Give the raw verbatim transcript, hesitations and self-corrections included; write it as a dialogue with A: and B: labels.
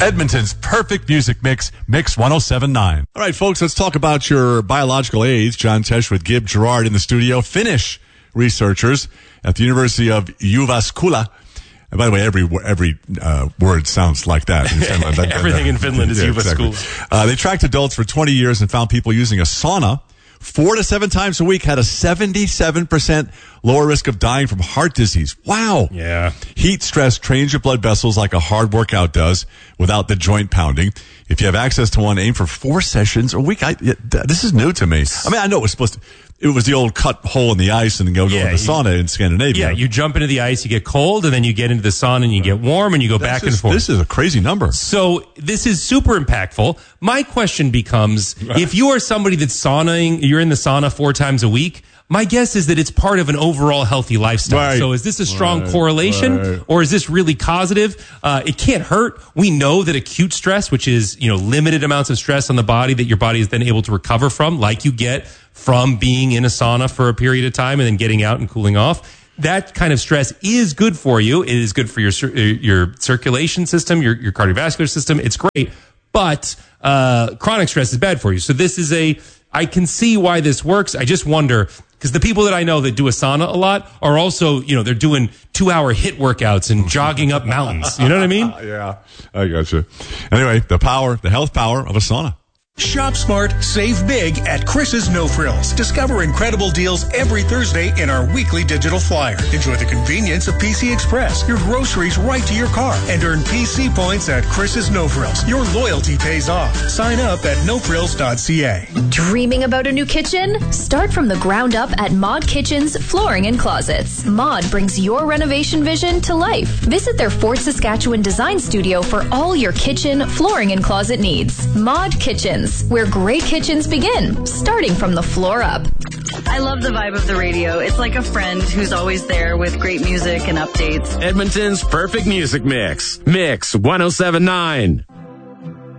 A: Edmonton's perfect music mix, Mix one oh seven point nine.
B: All right, folks, let's talk about your biological age. John Tesh with Gib Gerard in the studio. Finnish researchers at the University of Jyväskylä. And by the way, every every uh, word sounds like that. In Finland. that
C: Everything
B: that,
C: in Finland is
B: yeah,
C: Jyväskylä.
B: Exactly. Uh, they tracked adults for twenty years and found people using a sauna four to seven times a week had a seventy-seven percent lower risk of dying from heart disease. Wow.
C: Yeah.
B: Heat stress trains your blood vessels like a hard workout does without the joint pounding. If you have access to one, aim for four sessions a week. I, this is new to me. I mean, I know it was supposed to, it was the old cut hole in the ice and then go,
C: Yeah,
B: go in the sauna in Scandinavia.
C: Yeah, you jump into the ice, you get cold, and then you get into the sauna and you get warm and you go
B: That's
C: back
B: just,
C: and forth.
B: This is a crazy number.
C: So this is super impactful. My question becomes, if you are somebody that's saunaing, you're in the sauna four times a week, my guess is that it's part of an overall healthy lifestyle.
B: Right.
C: So is this a strong
B: Right.
C: correlation
B: Right.
C: or is this really causative? Uh, it can't hurt. We know that acute stress, which is, you know, limited amounts of stress on the body that your body is then able to recover from, like you get from being in a sauna for a period of time and then getting out and cooling off. That kind of stress is good for you. It is good for your your circulation system, your, your cardiovascular system. It's great. But uh, chronic stress is bad for you. So this is a, I can see why this works. I just wonder, because the people that I know that do a sauna a lot are also, you know, they're doing two-hour HIIT workouts and jogging up mountains. You know what I mean?
B: Yeah, I gotcha. Anyway, the power, the health power of a sauna.
D: Shop smart, save big at Chris's No Frills. Discover incredible deals every Thursday in our weekly digital flyer. Enjoy the convenience of P C Express, your groceries right to your car, and earn P C points at Chris's No Frills. Your loyalty pays off. Sign up at no frills dot c a.
E: Dreaming about a new kitchen? Start from the ground up at Mod Kitchens Flooring and Closets. Mod brings your renovation vision to life. Visit their Fort Saskatchewan design studio for all your kitchen, flooring, and closet needs. Mod Kitchens, where great kitchens begin, starting from the floor up.
F: I love the vibe of the radio. It's like a friend who's always there with great music and updates.
G: Edmonton's perfect music mix. Mix one oh seven point nine.